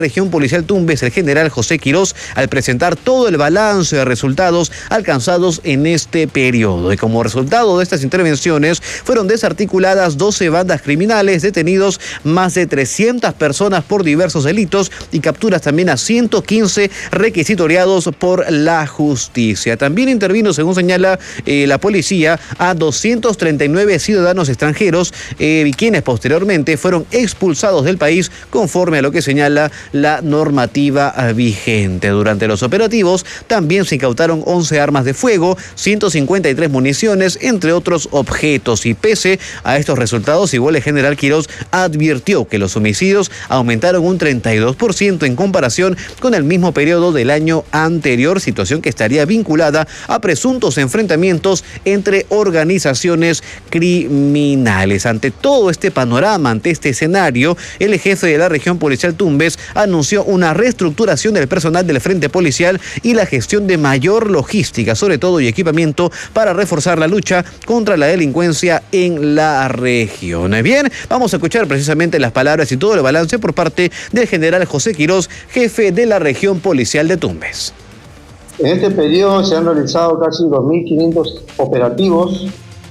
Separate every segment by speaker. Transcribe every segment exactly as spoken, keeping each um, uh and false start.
Speaker 1: Región Policial Tumbes, el general José Quirós, al presentar todo el balance de resultados alcanzados en este periodo. Y como resultado de estas intervenciones, fueron desarticuladas doce bandas criminales, detenidos más de trescientas personas por diversos delitos y capturas también a ciento quince requisitoriados por la justicia. También intervino, según señala eh, la policía, a doscientos treinta y nueve ciudadanos extranjeros, eh, quienes posteriormente fueron expulsados del país conforme a lo que señala la normativa vigente. Durante los operativos también se incautaron once armas de fuego, ciento cincuenta y tres municiones, entre otros objetos. Y pese a estos resultados, igual el general Quirós advirtió que los homicidios aumentaron un treinta y dos por ciento en comparación con el mismo periodo del año anterior, situación que estaría vinculada a presuntos enfrentamientos entre organizaciones criminales. Ante todo este panorama, ante este escenario, el jefe de la región policial Tumbes anunció una reestructuración del personal del frente policial y la gestión de mayor logística, sobre todo, y equipamiento para reforzar la lucha contra la delincuencia en la región. Bien, vamos a escuchar precisamente las palabras y todo el balance por parte del general José Quirós, jefe de la región policial de Tumbes.
Speaker 2: En este periodo se han realizado casi dos mil quinientos operativos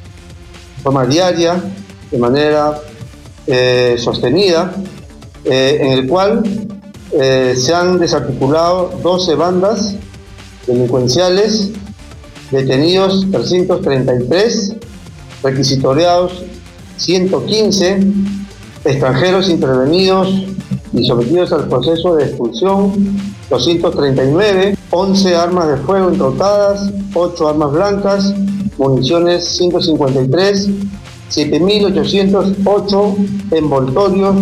Speaker 2: de forma diaria, de manera eh, sostenida, eh, en el cual eh, se han desarticulado doce bandas delincuenciales, detenidos trescientos treinta y tres, requisitoriados ciento quince, extranjeros intervenidos y sometidos al proceso de expulsión doscientos treinta y nueve, once armas de fuego incautadas, ocho armas blancas, municiones ciento cincuenta y tres, siete mil ochocientos ocho envoltorios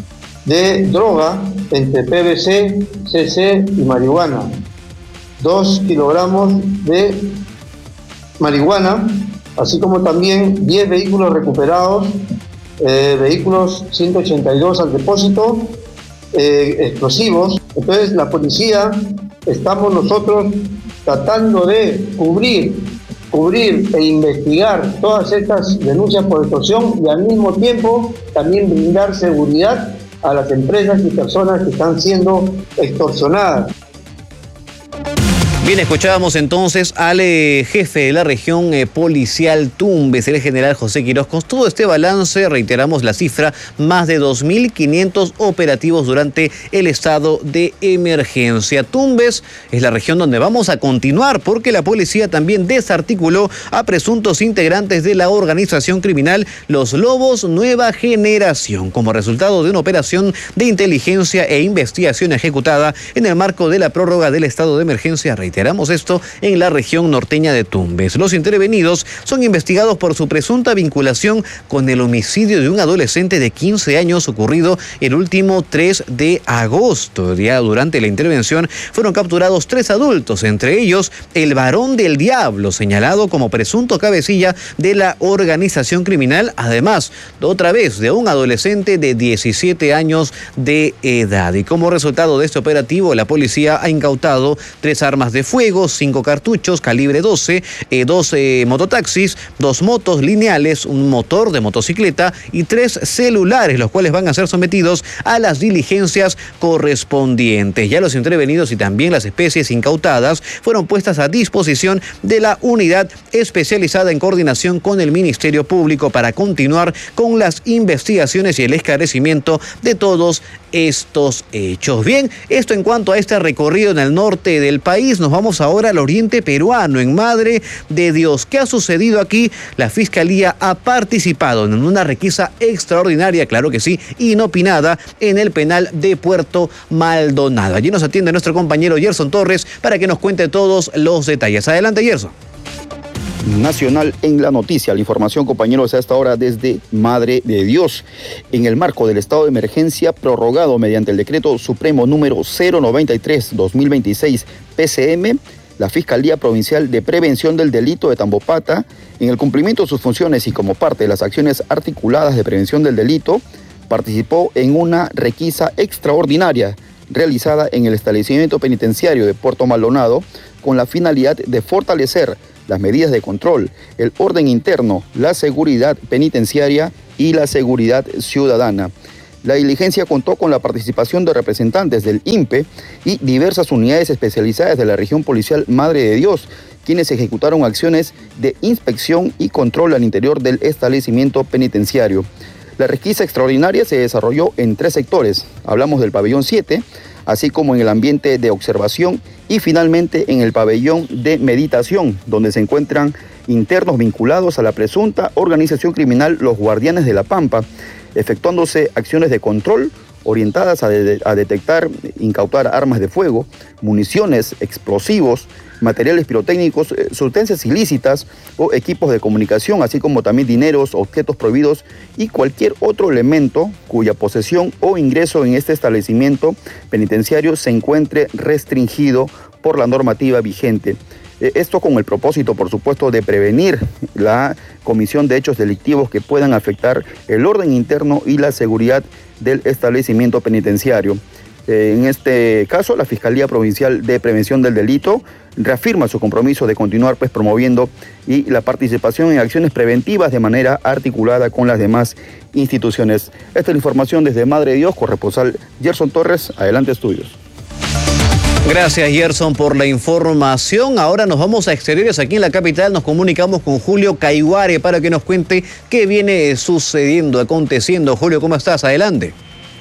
Speaker 2: de droga entre P V C, C C y marihuana, dos kilogramos de marihuana, así como también diez vehículos recuperados, eh, vehículos ciento ochenta y dos al depósito, eh, explosivos. Entonces la policía, estamos nosotros tratando de cubrir, cubrir e investigar todas estas denuncias por extorsión y al mismo tiempo también brindar seguridad a las empresas y personas que están siendo extorsionadas.
Speaker 1: Bien, escuchábamos entonces al eh, jefe de la región eh, policial Tumbes, el general José Quirós. Con todo este balance, reiteramos la cifra, más de dos mil quinientos operativos durante el estado de emergencia. Tumbes es la región donde vamos a continuar, porque la policía también desarticuló a presuntos integrantes de la organización criminal Los Lobos Nueva Generación, como resultado de una operación de inteligencia e investigación ejecutada en el marco de la prórroga del estado de emergencia. Reiteramos esto en la región norteña de Tumbes. Los intervenidos son investigados por su presunta vinculación con el homicidio de un adolescente de quince años ocurrido el último tres de agosto. Ya durante la intervención fueron capturados tres adultos, entre ellos el varón del diablo, señalado como presunto cabecilla de la organización criminal, además, otra vez, de un adolescente de diecisiete años de edad. Y como resultado de este operativo, la policía ha incautado tres armas de fuego, cinco cartuchos calibre doce, eh, dos eh, mototaxis, dos motos lineales, un motor de motocicleta y tres celulares, los cuales van a ser sometidos a las diligencias correspondientes. Ya los intervenidos y también las especies incautadas fueron puestas a disposición de la unidad especializada en coordinación con el Ministerio Público para continuar con las investigaciones y el esclarecimiento de todos estos hechos. Bien, esto en cuanto a este recorrido en el norte del país. Nos vamos ahora al oriente peruano, en Madre de Dios. ¿Qué ha sucedido aquí? La Fiscalía ha participado en una requisa extraordinaria, claro que sí, inopinada, en el penal de Puerto Maldonado. Allí nos atiende nuestro compañero Gerson Torres para que nos cuente todos los detalles. Adelante, Gerson.
Speaker 3: Nacional en la noticia. La información, compañeros, a esta hora desde Madre de Dios. En el marco del estado de emergencia prorrogado mediante el decreto supremo número cero noventa y tres guión dos mil veintiséis P C M, la Fiscalía Provincial de Prevención del Delito de Tambopata, en el cumplimiento de sus funciones y como parte de las acciones articuladas de prevención del delito, participó en una requisa extraordinaria realizada en el establecimiento penitenciario de Puerto Maldonado con la finalidad de fortalecer las medidas de control, el orden interno, la seguridad penitenciaria y la seguridad ciudadana. La diligencia contó con la participación de representantes del I N P E y diversas unidades especializadas de la región policial Madre de Dios, quienes ejecutaron acciones de inspección y control al interior del establecimiento penitenciario. La requisa extraordinaria se desarrolló en tres sectores. Hablamos del pabellón siete, así como en el ambiente de observación y finalmente en el pabellón de meditación, donde se encuentran internos vinculados a la presunta organización criminal Los Guardianes de la Pampa, efectuándose acciones de control orientadas a, de, a detectar, incautar armas de fuego, municiones, explosivos, materiales pirotécnicos, sustancias ilícitas o equipos de comunicación, así como también dineros, objetos prohibidos y cualquier otro elemento cuya posesión o ingreso en este establecimiento penitenciario se encuentre restringido por la normativa vigente. Esto con el propósito, por supuesto, de prevenir la comisión de hechos delictivos que puedan afectar el orden interno y la seguridad del establecimiento penitenciario. En este caso, la Fiscalía Provincial de Prevención del Delito reafirma su compromiso de continuar pues, promoviendo y la participación en acciones preventivas de manera articulada con las demás instituciones. Esta es la información desde Madre de Dios, corresponsal Gerson Torres. Adelante, estudios.
Speaker 1: Gracias, Gerson, por la información. Ahora nos vamos a exteriores aquí en la capital. Nos comunicamos con Julio Caiguare para que nos cuente qué viene sucediendo, aconteciendo. Julio, ¿cómo estás? Adelante.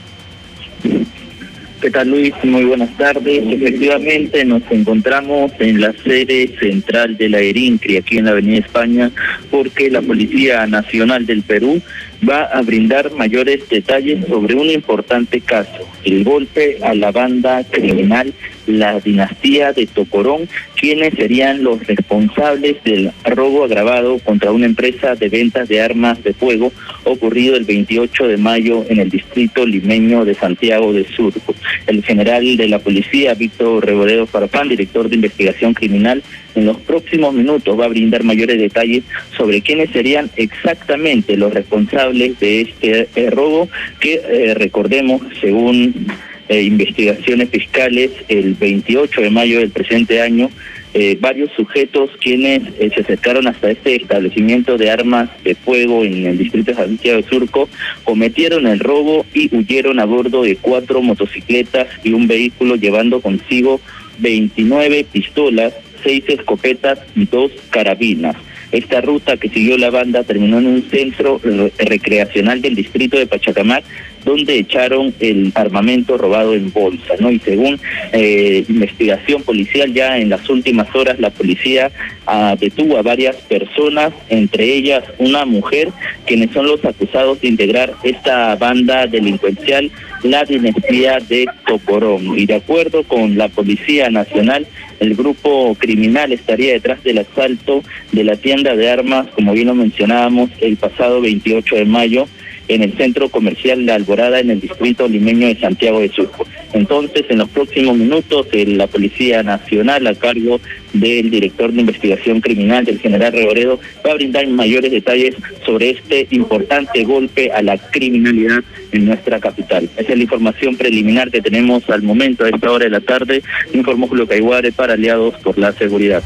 Speaker 4: ¿Qué tal, Luis? Muy buenas tardes. Efectivamente, nos encontramos en la sede central de la ERINCRI, aquí en la Avenida España, porque la Policía Nacional del Perú va a brindar mayores detalles sobre un importante caso, el golpe a la banda criminal La Dinastía de Tocorón, quienes serían los responsables del robo agravado contra una empresa de ventas de armas de fuego ocurrido el veintiocho de mayo en el distrito limeño de Santiago de Surco. El general de la policía, Víctor Reboredo Farfán, director de investigación criminal, en los próximos minutos va a brindar mayores detalles sobre quiénes serían exactamente los responsables de este eh, robo que, eh, recordemos, según eh, investigaciones fiscales, el veintiocho de mayo del presente año, eh, varios sujetos quienes eh, se acercaron hasta este establecimiento de armas de fuego en el distrito de Santiago de Surco, cometieron el robo y huyeron a bordo de cuatro motocicletas y un vehículo, llevando consigo veintinueve pistolas, seis escopetas y dos carabinas. Esta ruta que siguió la banda terminó en un centro recreacional del distrito de Pachacamac, donde echaron el armamento robado en bolsa, ¿no? Y según eh, investigación policial, ya en las últimas horas la policía ah, detuvo a varias personas, entre ellas una mujer, quienes son los acusados de integrar esta banda delincuencial, La Dinastía de Tocorón. Y de acuerdo con la Policía Nacional, el grupo criminal estaría detrás del asalto de la tienda de armas, como bien lo mencionábamos, el pasado veintiocho de mayo, en el centro comercial La Alborada, en el distrito limeño de Santiago de Surco. Entonces, en los próximos minutos, el, la Policía Nacional, a cargo del director de investigación criminal, del general Reboredo, va a brindar mayores detalles sobre este importante golpe a la criminalidad en nuestra capital. Esa es la información preliminar que tenemos al momento, a esta hora de la tarde. Informó Julio Caiguare para Aliados por la Seguridad.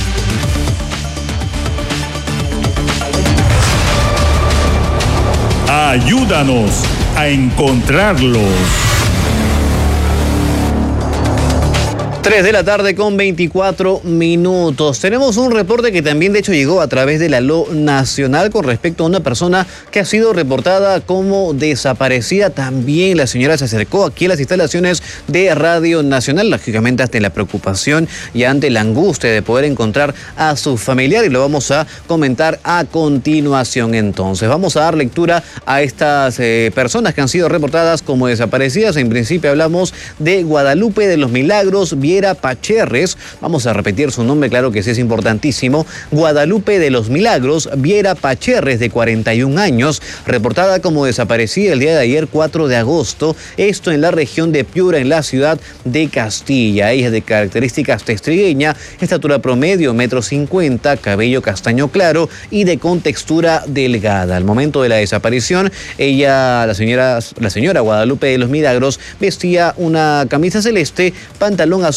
Speaker 5: Ayúdanos a encontrarlos.
Speaker 1: tres de la tarde con veinticuatro minutos. Tenemos un reporte que también de hecho llegó a través de la L O Nacional con respecto a una persona que ha sido reportada como desaparecida. También la señora se acercó aquí a las instalaciones de Radio Nacional, lógicamente ante la preocupación y ante la angustia de poder encontrar a su familiar, y lo vamos a comentar a continuación. Entonces vamos a dar lectura a estas eh, personas que han sido reportadas como desaparecidas. En principio hablamos de Guadalupe de los Milagros Viera Pacherres. Vamos a repetir su nombre, claro que sí es importantísimo. Guadalupe de los Milagros Viera Pacherres, de cuarenta y un años, reportada como desaparecida el día de ayer, cuatro de agosto, esto en la región de Piura, en la ciudad de Castilla. Ella es de características testrigueña, estatura promedio, metro cincuenta, cabello castaño claro y de contextura delgada. Al momento de la desaparición, ella, la señora, la señora Guadalupe de los Milagros, vestía una camisa celeste, pantalón azul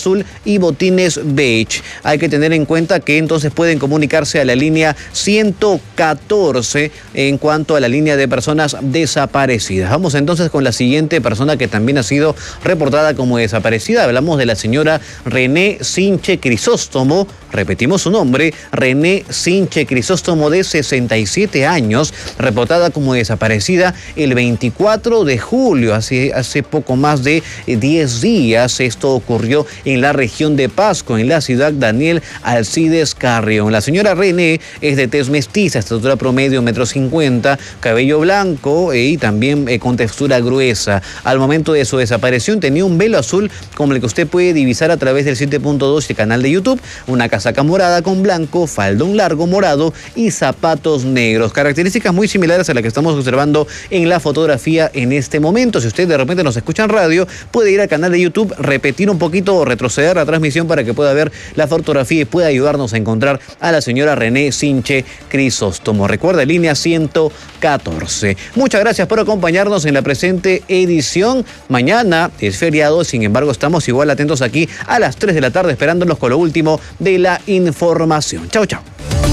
Speaker 1: azul y botines beige. Hay que tener en cuenta que entonces pueden comunicarse a la línea ciento catorce en cuanto a la línea de personas desaparecidas. Vamos entonces con la siguiente persona que también ha sido reportada como desaparecida. Hablamos de la señora René Sinche Crisóstomo. Repetimos su nombre, René Sinche Crisóstomo, de sesenta y siete años, reportada como desaparecida el veinticuatro de julio, hace, hace poco más de diez días. Esto ocurrió en la región de Pasco, en la ciudad Daniel Alcides Carrión. La señora René es de tez mestiza, estatura promedio metro cincuenta, cabello blanco y también eh, con textura gruesa. Al momento de su desaparición tenía un velo azul como el que usted puede divisar a través del siete punto dos y canal de YouTube, una casaca morada con blanco, faldón largo morado y zapatos negros. Características muy similares a las que estamos observando en la fotografía en este momento. Si usted de repente nos escucha en radio, puede ir al canal de YouTube, repetir un poquito o retroceder la transmisión para que pueda ver la fotografía y pueda ayudarnos a encontrar a la señora René Sinche Crisóstomo. Recuerda, línea ciento catorce. Muchas gracias por acompañarnos en la presente edición. Mañana es feriado, sin embargo estamos igual atentos aquí a las tres de la tarde esperándonos con lo último de la información. Chao, chao.